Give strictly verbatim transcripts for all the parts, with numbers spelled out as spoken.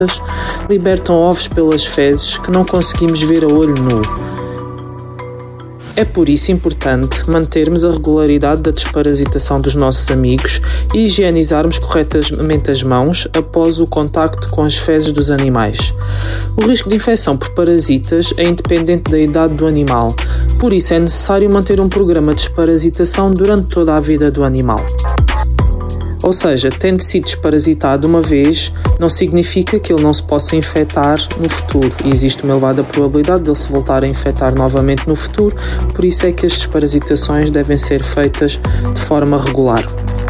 libertam ovos pelas fezes que não conseguimos ver a olho nu. É por isso importante mantermos a regularidade da desparasitação dos nossos amigos e higienizarmos corretamente as mãos após o contacto com as fezes dos animais. O risco de infecção por parasitas é independente da idade do animal, por isso é necessário manter um programa de desparasitação durante toda a vida do animal. Ou seja, tendo sido desparasitado uma vez, não significa que ele não se possa infectar no futuro e existe uma elevada probabilidade de ele se voltar a infectar novamente no futuro, por isso é que as desparasitações devem ser feitas de forma regular.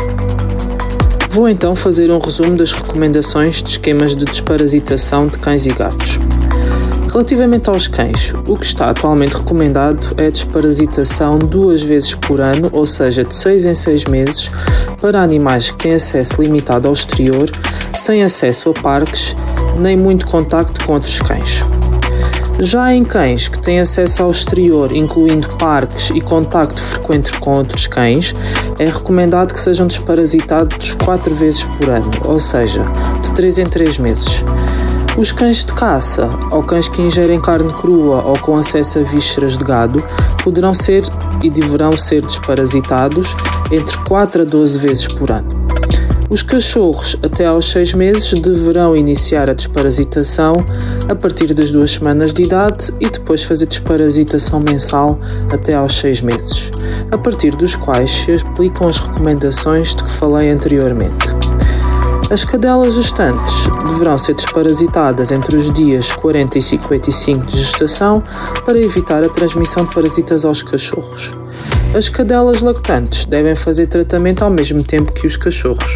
Vou então fazer um resumo das recomendações de esquemas de desparasitação de cães e gatos. Relativamente aos cães, o que está atualmente recomendado é a desparasitação duas vezes por ano, ou seja, de seis em seis meses, para animais que têm acesso limitado ao exterior, sem acesso a parques, nem muito contacto com outros cães. Já em cães que têm acesso ao exterior, incluindo parques e contacto frequente com outros cães, é recomendado que sejam desparasitados quatro vezes por ano, ou seja, de três em três meses. Os cães de caça, ou cães que ingerem carne crua ou com acesso a vísceras de gado, poderão ser e deverão ser desparasitados entre quatro a doze vezes por ano. Os cachorros, até aos seis meses, deverão iniciar a desparasitação a partir das duas semanas de idade e depois fazer desparasitação mensal até aos seis meses, a partir dos quais se aplicam as recomendações de que falei anteriormente. As cadelas gestantes deverão ser desparasitadas entre os dias quarenta e cinquenta e cinco de gestação para evitar a transmissão de parasitas aos cachorros. As cadelas lactantes devem fazer tratamento ao mesmo tempo que os cachorros.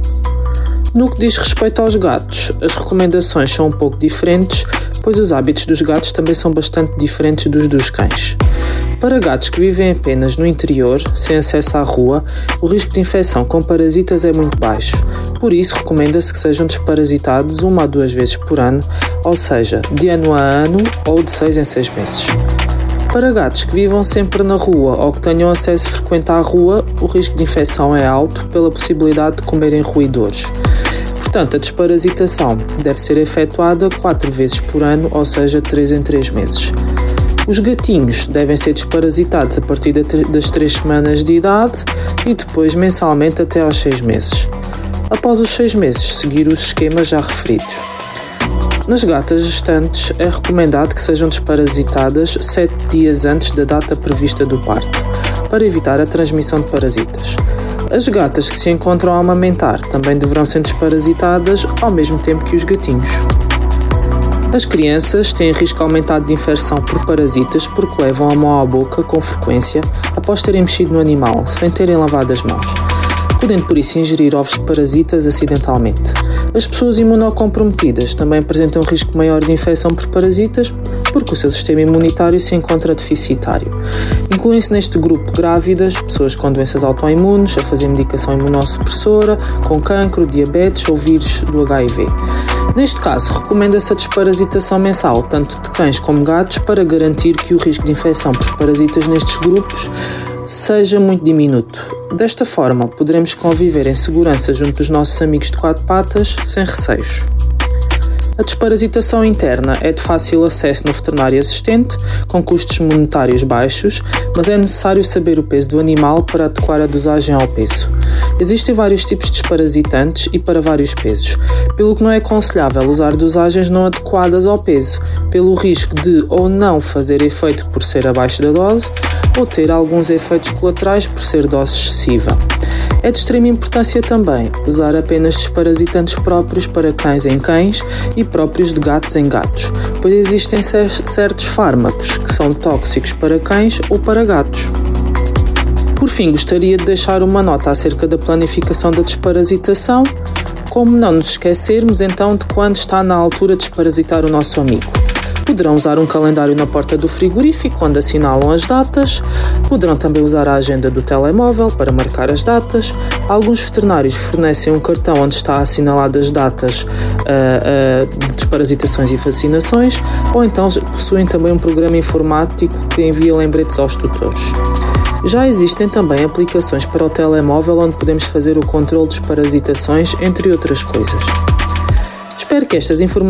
No que diz respeito aos gatos, as recomendações são um pouco diferentes, pois os hábitos dos gatos também são bastante diferentes dos dos cães. Para gatos que vivem apenas no interior, sem acesso à rua, o risco de infecção com parasitas é muito baixo. Por isso, recomenda-se que sejam desparasitados uma a duas vezes por ano, ou seja, de ano a ano ou de seis em seis meses. Para gatos que vivam sempre na rua ou que tenham acesso frequente à rua, o risco de infecção é alto pela possibilidade de comerem roedores. Portanto, a desparasitação deve ser efetuada quatro vezes por ano, ou seja, três em três meses. Os gatinhos devem ser desparasitados a partir das três semanas de idade e depois mensalmente até aos seis meses. Após os seis meses, seguir os esquemas já referidos. Nas gatas gestantes, é recomendado que sejam desparasitadas sete dias antes da data prevista do parto, para evitar a transmissão de parasitas. As gatas que se encontram a amamentar também deverão ser desparasitadas ao mesmo tempo que os gatinhos. As crianças têm risco aumentado de infecção por parasitas porque levam a mão à boca com frequência após terem mexido no animal, sem terem lavado as mãos, podendo por isso ingerir ovos de parasitas acidentalmente. As pessoas imunocomprometidas também apresentam um risco maior de infecção por parasitas porque o seu sistema imunitário se encontra deficitário. Incluem-se neste grupo grávidas, pessoas com doenças autoimunes, a fazer medicação imunossupressora, com cancro, diabetes ou vírus do H I V. Neste caso, recomenda-se a desparasitação mensal, tanto de cães como gatos, para garantir que o risco de infecção por parasitas nestes grupos seja muito diminuto. Desta forma, poderemos conviver em segurança junto dos nossos amigos de quatro patas, sem receios. A desparasitação interna é de fácil acesso no veterinário assistente, com custos monetários baixos, mas é necessário saber o peso do animal para adequar a dosagem ao peso. Existem vários tipos de desparasitantes e para vários pesos, pelo que não é aconselhável usar dosagens não adequadas ao peso, pelo risco de ou não fazer efeito por ser abaixo da dose, ou ter alguns efeitos colaterais por ser dose excessiva. É de extrema importância também usar apenas desparasitantes próprios para cães em cães e próprios de gatos em gatos, pois existem certos fármacos que são tóxicos para cães ou para gatos. Por fim, gostaria de deixar uma nota acerca da planificação da desparasitação, como não nos esquecermos então de quando está na altura de desparasitar o nosso amigo. Poderão usar um calendário na porta do frigorífico onde assinalam as datas. Poderão também usar a agenda do telemóvel para marcar as datas. Alguns veterinários fornecem um cartão onde está assinaladas as datas uh, uh, de desparasitações e vacinações, ou então possuem também um programa informático que envia lembretes aos tutores. Já existem também aplicações para o telemóvel onde podemos fazer o controle de desparasitações, entre outras coisas. Espero que estas informações